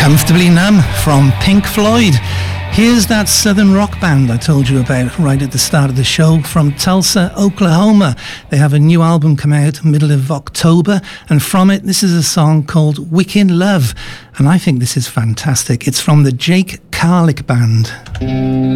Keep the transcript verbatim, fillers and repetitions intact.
Comfortably Numb from Pink Floyd. Here's that southern rock band I told you about right at the start of the show from Tulsa, Oklahoma. They have a new album come out middle of October, and from it this is a song called Wicked Love, and I think this is fantastic. It's from the Jake Carlick Band.